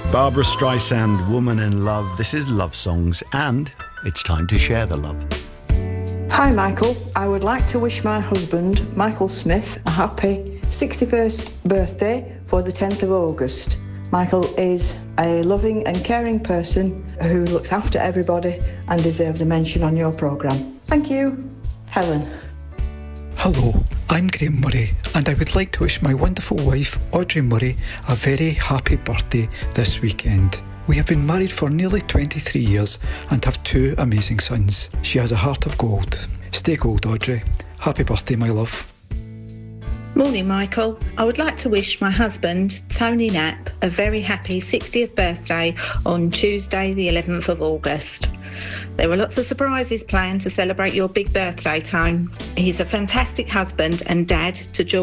Barbara Streisand, Woman in Love. This is Love Songs, and it's time to share the love. Hi Michael, I would like to wish my husband, Michael Smith, a happy 61st birthday for the 10th of August. Michael is a loving and caring person who looks after everybody and deserves a mention on your programme. Thank you, Helen. Hello, I'm Graham Murray, and I would like to wish my wonderful wife, Audrey Murray, a very happy birthday this weekend. We have been married for nearly 23 years and have 2 amazing sons. She has a heart of gold. Stay gold, Audrey. Happy birthday, my love. Morning, Michael. I would like to wish my husband, Tony Knapp, a very happy 60th birthday on Tuesday, the 11th of August. There are lots of surprises planned to celebrate your big birthday time. He's a fantastic husband and dad to George